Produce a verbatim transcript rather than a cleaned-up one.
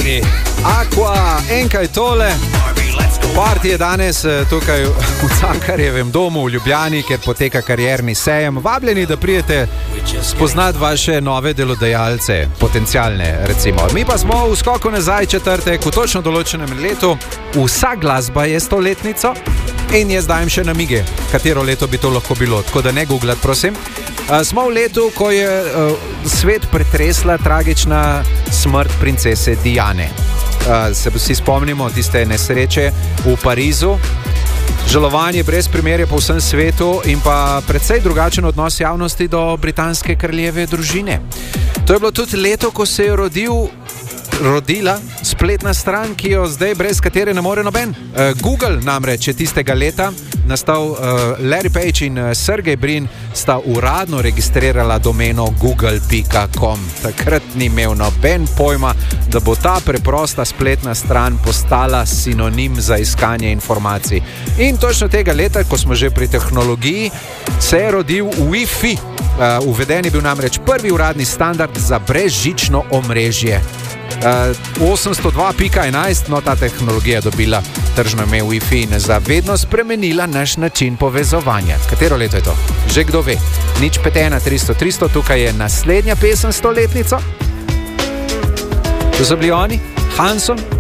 dragi. Aqua, enkaj tole. Party je danes tukaj v Cankarjevem domu v Ljubljani, kjer poteka karierni sejem. Vabljeni, da prijete spoznati vaše nove delodajalce, potencialne recimo. Mi pa smo v skoku nazaj četrtek, v točno določenem letu. Vsa glasba je stoletnico in jaz dajem še namige, katero leto bi to lahko bilo. Tako da ne googlat, prosim. Uh, smo v letu, ko je uh, svet pretresla tragična smrt princese Diane. Uh, se vsi spomnimo tiste nesreče v Parizu. Žalovanje brez primerja po vsem svetu in pa precej drugačen odnos javnosti do britanske kraljeve družine. To je bilo tudi leto, ko se je rodil, rodila spletna stran, ki jo zdaj brez katere ne more noben. Uh, Google namreč je tistega leta nastal, uh, Larry Page in uh, Sergey Brin sta uradno registrirala domeno google pika com. Takrat ni imel noben pojma, da bo ta preprosta spletna stran postala sinonim za iskanje informacij. In točno tega leta, ko smo že pri tehnologiji, se je rodil Wi-Fi. Uh, uveden je bil namreč prvi uradni standard za brezžično omrežje. Uh, osemsto dva pika enajst, no ta tehnologija dobila tržno ime Wi-Fi in zavedno spremenila naš način povezovanja. Katero leto je to? Že kdo ve? Nič pet ena tristo tristo, tukaj je naslednja pesem stoletnico. To so bili oni, Hanson